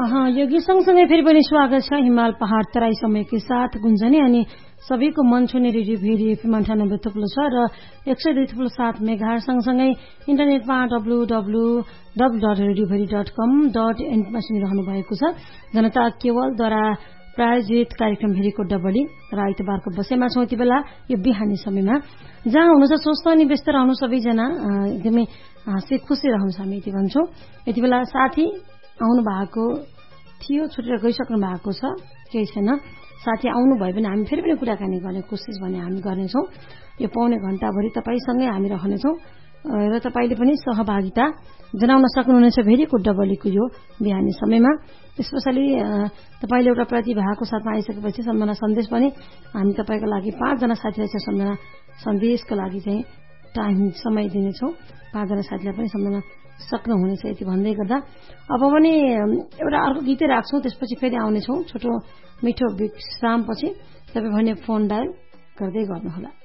यो गीत सँगसँगै फेरि पनि स्वागत छ हिमाल पहाड़ तराई समयकै साथ गुन्जने अनि सबैको मन छुने रेडियो भेरी एफएम 98.6 र 102.7 मेगाहर्ज सँगसँगै इन्टरनेटमा www.radioveri.com.in मा सुनिरहनु भएको छ। जनता केवलद्वारा प्रायोजित कार्यक्रम भेरीको डबली र आइतबारको बसेमा छौं यति बेला यो बिहानी समयमा जहाँ हुनुहुन्छ स्वस्थ अनि व्यस्त रहनु सबैजना एकदमै हाँसी खुसी रहन्छ हामी यति भन्छौं। यति बेला साथी आउनु भएको थियो छुटेर गइसक्नु भएको छ केही छैन साथी आउनु भयो भने हामी फेरि पनि कुराकानी गर्ने कोसिस भने हामी गर्नेछौं। यो पौने घण्टाभरि तपाईसँगै हामी रहनेछौं र तपाईले पनि सहभागिता जनाउन सक्नुहुनेछ भेरीको डबलीको यो बिहानी समयमा। स्पेशली तपाईले एउटा प्रतिभाको साथमा आइसकेपछि सम्झना सन्देश पनि हामी तपाईको लागि 5 जना साथीलाई चाहिँ सम्झना सन्देशको लागि चाहिँ टाइम समय दिनेछौं। 5 जना साथीलाई पनि सम्झना सक्नुहुनेछ यति भन्दै गर्दा अब पनि एउटा अर्को गीतै राख्छौं त्यसपछि फेरि आउनेछौं छोटो मिठो विश्रामपछि तपाई भने फोन डायल गर्दै गर्नुहोला।